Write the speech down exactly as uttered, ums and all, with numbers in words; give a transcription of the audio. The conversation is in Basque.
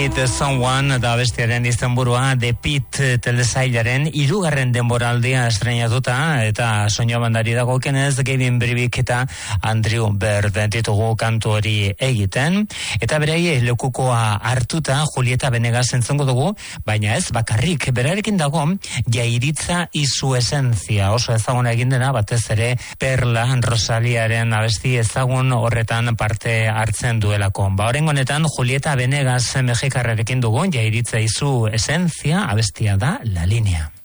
Need Someone da bestiaren izenburua The Pit telesailaren hirugarren denboraldia estreinatuta eta soinu bandari dagokenez Gavin Brevik eta Andrew Bird ditugu kantu hori egiten eta beraiei lekukoa hartuta Julieta Venegas entzongo dugu, baina ez bakarrik, berarekin dago Jairitza y su esencia, oso ezaguna egin dena batez ere Perla Rosaliaren abesti ezagun horretan parte hartzen duelako. Ba, oraingo honetan Julieta Venegas mexikarrarekin dugu Jairitza y su esencia, abestia da La Línea.